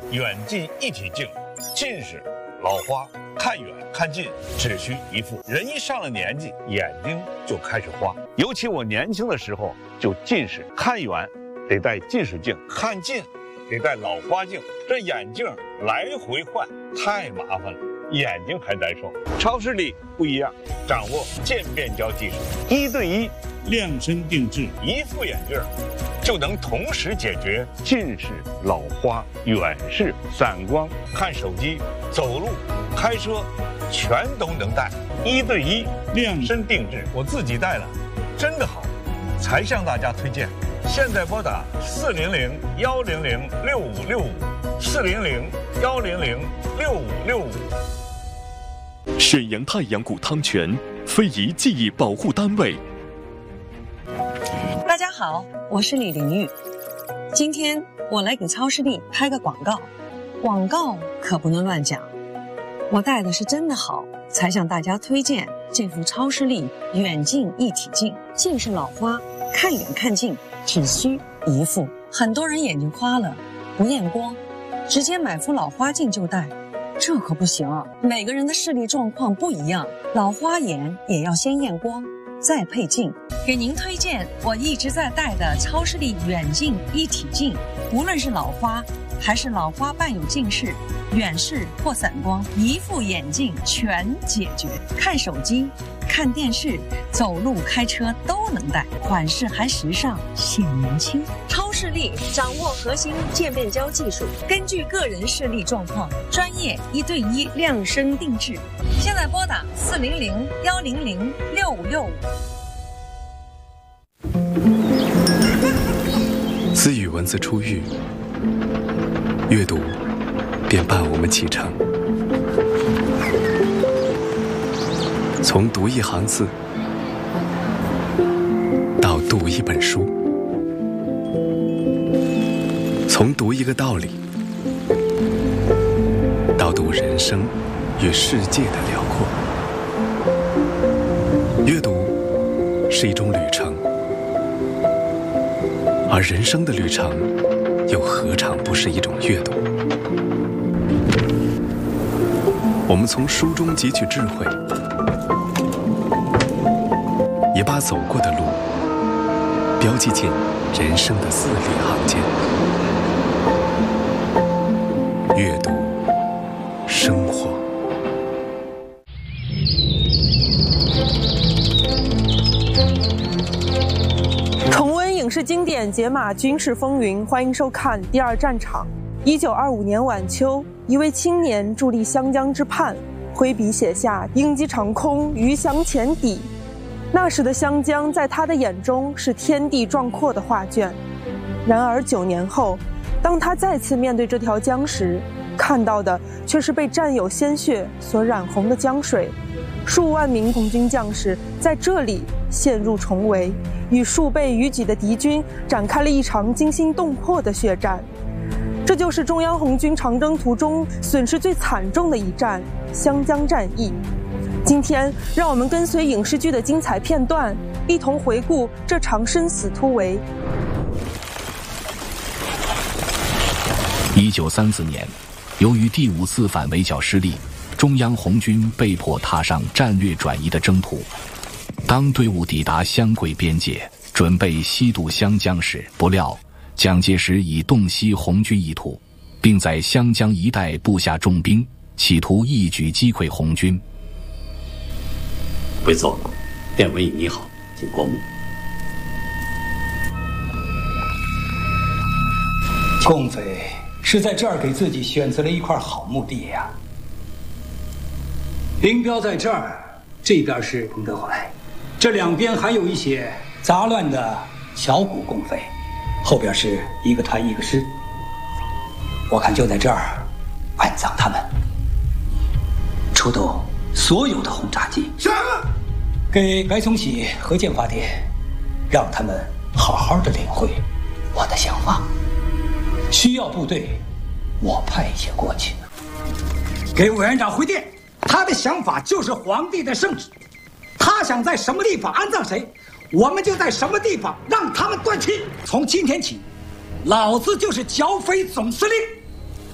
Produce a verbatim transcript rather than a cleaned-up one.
远近一体镜，近视、老花，看远看近只需一副。人一上了年纪，眼睛就开始花。尤其我年轻的时候就近视，看远得戴近视镜，看近得戴老花镜，这眼镜来回换太麻烦了，眼睛还难受。超视力不一样，掌握渐变焦技术，一对一量身定制，一副眼镜就能同时解决近视、老花、远视、散光，看手机、走路、开车，全都能戴，一对一量身定制。我自己戴了，真的好，才向大家推荐。现在拨打四零零幺零零六五六五，四零零幺零零六五六五。 沈阳太阳谷汤泉，非遗技艺保护单位。 大家好，我是李玲玉。今天我来给超视力拍个广告，广告可不能乱讲。我戴的是真的好，才向大家推荐这副超视力远近一体镜。近视老花，看远看近只需一副。很多人眼睛花了，不验光，直接买副老花镜就戴，这可不行。每个人的视力状况不一样，老花眼也要先验光，再配镜。给您推荐我一直在戴的超视力远近一体镜，无论是老花还是老花伴有近视、远视或散光，一副眼镜全解决。看手机、看电视、走路、开车都能戴，款式还时尚，显年轻。超视力掌握核心渐变焦技术，根据个人视力状况，专业一对一量身定制。现在拨打四零零幺零零六五六五。 自语文字出狱，阅读便伴我们启程。从读一行字到读一本书，从读一个道理到读人生与世界的辽阔。阅读是一种旅程，而人生的旅程又何尝不是一种阅读？我们从书中汲取智慧，也把走过的路标记进人生的字里行间。阅读生活。 重温影视经典，解码军事风云，欢迎收看《第二战场》。一九二五年晚秋，一位青年伫立湘江之畔，挥笔写下“鹰击长空，鱼翔浅底”。那时的湘江在他的眼中是天地壮阔的画卷。然而九年后，当他再次面对这条江时，看到的却是被战友鲜血所染红的江水。数万名红军将士在这里陷入重围，与数倍于己的敌军展开了一场惊心动魄的血战。这就是中央红军长征途中损失最惨重的一战——湘江战役。今天，让我们跟随影视剧的精彩片段，一同回顾这场生死突围。 一九三四年，由于第五次反围剿失利，中央红军被迫踏上战略转移的征途。当队伍抵达湘桂边界，准备西渡湘江时，不料蒋介石已洞悉红军意图，并在湘江一带布下重兵，企图一举击溃红军。 回奏，电文你好，请过目。 共匪是在这儿给自己选择了一块好墓地呀。林彪在这儿，这边是彭德怀，这两边还有一些杂乱的小股共匪，后边是一个团一个师。我看就在这儿安葬他们，出动所有的轰炸机，是给白崇禧和建发电，让他们好好的领会我的想法。需要部队，我派一些过去。给委员长回电，他的想法就是皇帝的圣旨，他想在什么地方安葬谁，我们就在什么地方让他们断气。从今天起，老子就是剿匪总司令。